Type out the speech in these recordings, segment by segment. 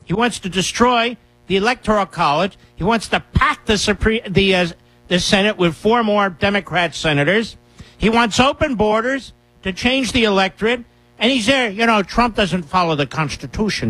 He wants to destroy the Electoral College. He wants to pack the Senate with 4 more Democrat senators. He wants open borders to change the electorate. And he's there. Trump doesn't follow the Constitution,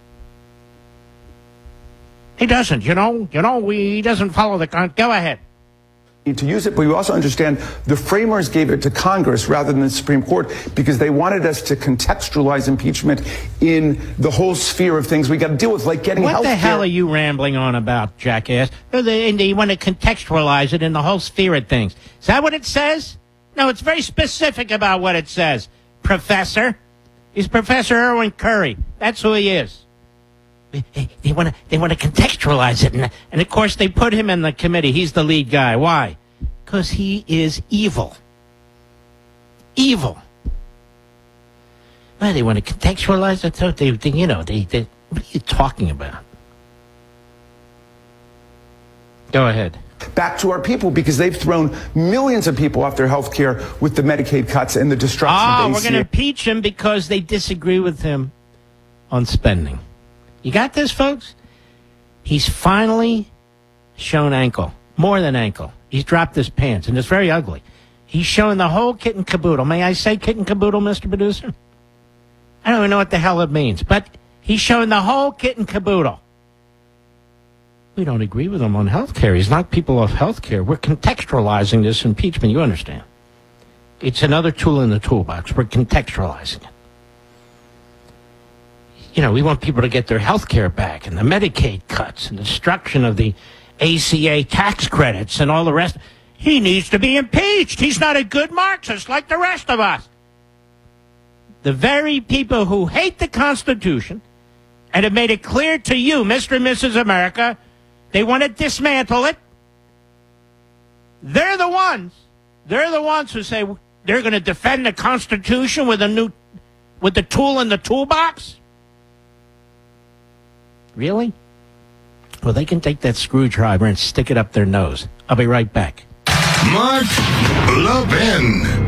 He doesn't, he doesn't follow the Constitution. Go ahead. To use it, but we also understand the framers gave it to Congress rather than the Supreme Court because they wanted us to contextualize impeachment in the whole sphere of things we got to deal with, like getting health care. What the hell are you rambling on about, jackass? They want to contextualize it in the whole sphere of things. Is that what it says? No, it's very specific about what it says, Professor. He's Professor Erwin Curry. That's who he is. They want to contextualize it, and of course they put him in the committee. He's the lead guy. Why? Because he is evil. Evil. Well, they want to contextualize it. So they what are you talking about? Go ahead. Back to our people, because they've thrown millions of people off their health care with the Medicaid cuts and the destruction of the ACA. We're going to impeach him because they disagree with him on spending. You got this, folks? He's finally shown ankle. More than ankle. He's dropped his pants, and it's very ugly. He's showing the whole kit and caboodle. May I say kit and caboodle, Mr. Producer? I don't even know what the hell it means, but he's showing the whole kit and caboodle. We don't agree with him on health care. He's knocked people off health care. We're contextualizing this impeachment. You understand? It's another tool in the toolbox. We're contextualizing it. We want people to get their health care back, and the Medicaid cuts and the destruction of the ACA tax credits and all the rest. He needs to be impeached. He's not a good Marxist like the rest of us. The very people who hate the Constitution and have made it clear to you, Mr. and Mrs. America, they want to dismantle it. They're the ones who say they're going to defend the Constitution with the tool in the toolbox. Really? Well, they can take that screwdriver and stick it up their nose. I'll be right back. Mark Levin.